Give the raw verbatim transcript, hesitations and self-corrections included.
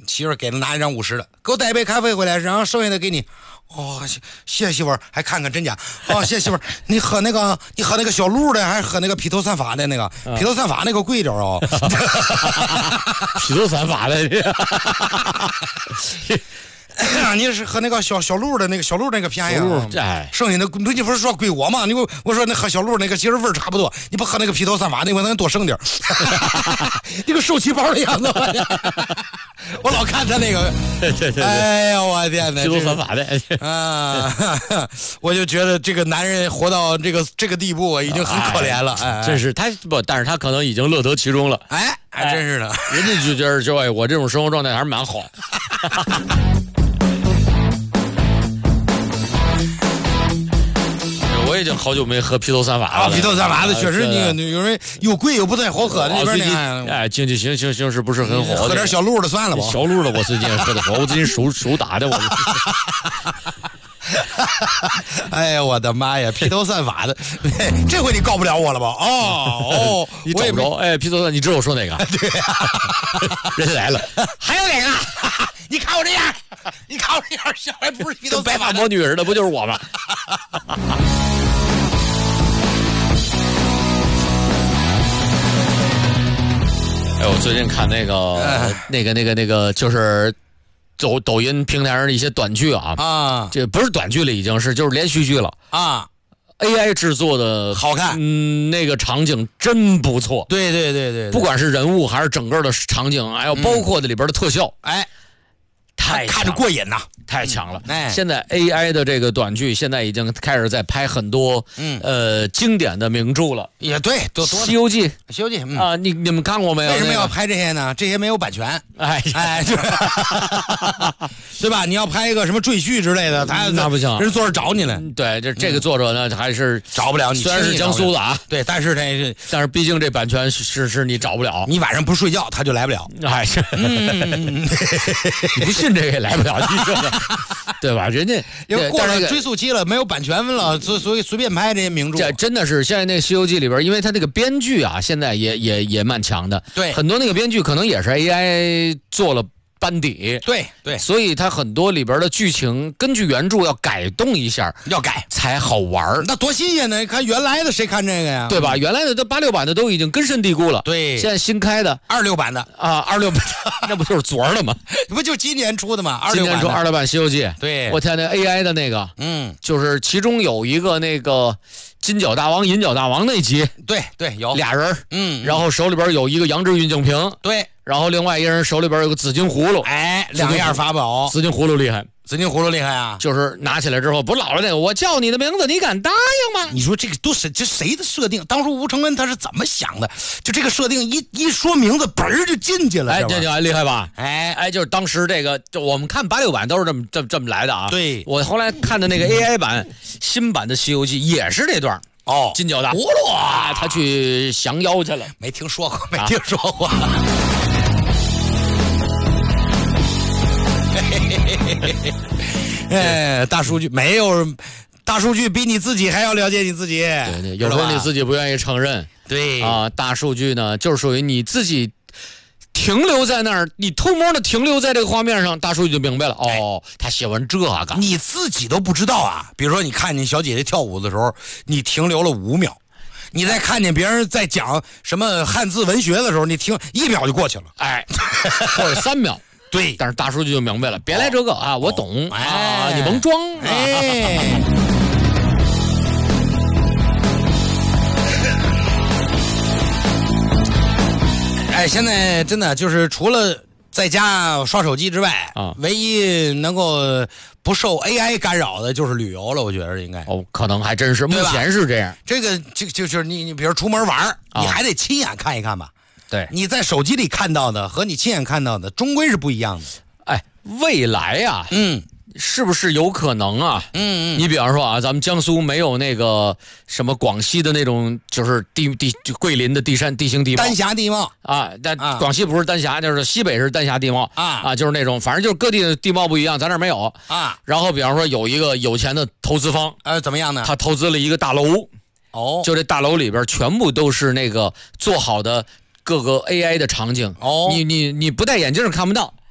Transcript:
媳妇儿给他拿一张五十的，给我带一杯咖啡回来，然后剩下的给你。哦，谢谢媳妇儿，还看看真假。哦，谢媳妇儿，你喝那个，你喝那个小鹿的，还是喝那个披头散发的那个？嗯、披头散发那个贵点哦。 披头散发的。 你是喝那个小小鹿的那个小鹿那个便宜啊？ 哎， 剩下的你不是说归我吗？你我我说那喝小鹿那个其实味儿差不多，你不喝那个披头散发那个能多剩点。那个受气包的样子，我老看他那个。 对对对。 哎呀，我天哪！ 披头散发的啊，我就觉得这个男人活到这个这个地步已经很可怜了。哎， 真是他不，但是他可能已经乐得其中了。 哎，还真是的， 人家就觉得就哎，我这种生活状态还是蛮好。我已经好久没喝披头散发了。 啊，披头散发的确实，你有人又贵又不太好喝，那边你看，哎，经济形形形势不是很好， 喝点小鹿的算了吧。 小鹿的我最近喝的好，我最近手手打的我。 哎呀，我的妈呀！披头散发的，这回你告不了我了吧？哦哦， 你找不着。哎，披头散，你知道我说哪个？ 对呀、 啊，人来了，还有哪个？ 你看我这样，你看我这样，小孩不是披头散发白发魔女似的，不就是我吗？哎，我最近看那个、哎、那个那个那个就是。抖抖音平台上的一些短剧啊啊， 这不是短剧了，已经是就是连续剧了啊 ，A I 制作的好看， 嗯，那个场景真不错， 对对对 对, 对， 不管是人物还是整个的场景，还有包括的里边的特效， 嗯、哎， 太看着过瘾呐、啊， 太强了。 哎， 现在 A I 的这个短剧现在已经开始在拍很多嗯呃经典的名著了， 也对，都 《西游记》 《西游记》嗯、 啊，你你们看过没有？ 为什么要拍这些呢？这些没有版权， 哎哎，就是、对吧？你要拍一个什么赘婿之类的，他那不行， 人作者找你了。 对，这这个作者呢、嗯、还是找不了你， 虽然是江苏的啊， 对，但是这但是毕竟这版权是是是你找不了， 你晚上不睡觉他就来不了。 哎， 嗯、 你不信这个也来不了，你说对吧？人家因为过了追溯期了，没有版权了，所所以随便拍这些名著。 这真的是现在那个《西游记》里边，因为他那个编剧啊，现在也也也蛮强的。 对， 很多那个编剧可能也是 A I 做了班底。 对对， 所以他很多里边的剧情根据原著要改动一下， 要改才好玩。 那多新鲜呢！你看原来的谁看这个呀？ 对吧？原来的这八六版的都已经根深蒂固了。 对， 现在新开的二六版的啊，二六版那不就是昨儿的吗？ 不就今年出的吗？ 今年出二六版《西游记》。 对， 我天，那 A I 的那个， 嗯， 就是其中有一个那个金角大王、银角大王那集， 对对，有俩人， 嗯， 然后手里边有一个杨志运镜瓶， 对， 然后另外一人手里边有个紫金葫芦， 哎，两样法宝， 紫金葫芦厉害。 紫金葫芦厉害啊！ 就是拿起来之后，不老了那个，我叫你的名字，你敢答应吗？ 你说这个都是这谁的设定？当初吴承恩他是怎么想的？就这个设定一一说名字，嘣儿就进去了。 哎，这就厉害吧？ 哎哎，就是当时这个，就我们看八六版都是这么这么这么来的啊。 对， 我后来看的那个 A I 版新版的《西游记》也是这段哦， 金角大葫芦啊，他去降妖去了。 没听说过，没听说过。啊哎，大数据没有，大数据比你自己还要了解你自己。 对对，有时候你自己不愿意承认。 对啊，大数据呢，就是属于你自己停留在那儿，你偷摸的停留在这个画面上，大数据就明白了。哦，他喜欢这个， 你自己都不知道啊。比如说，你看见小姐姐跳舞的时候，你停留了五秒。你再看见别人在讲什么汉字文学的时候，你停一秒就过去了。 哎，或者三秒。 对， 但是大数据就明白了，别来这个、哦、啊，我懂、哦、啊、哎，你甭装， 哎。哎，现在真的就是除了在家刷手机之外啊， 唯一能够不受 A I 干扰的就是旅游了，我觉得应该。 哦，可能还真是，目前是这样。 这个就就是你你比如出门玩、啊，你还得亲眼看一看吧。 对， 你在手机里看到的和你亲眼看到的终归是不一样的。 哎，未来呀、啊， 嗯， 是不是有可能啊？ 嗯嗯， 你比方说啊，咱们江苏没有那个什么广西的那种，就是地地桂林的地山地形地貌， 丹霞地貌啊，但广西不是丹霞，就是西北是丹霞地貌啊啊，就是那种，反正就是各地的地貌不一样，咱这没有啊。 然后比方说有一个有钱的投资方， 呃，怎么样呢？ 他投资了一个大楼， 哦， 就这大楼里边全部都是那个做好的各个 A I 的场景， 哦， 你你你不戴眼镜看不到。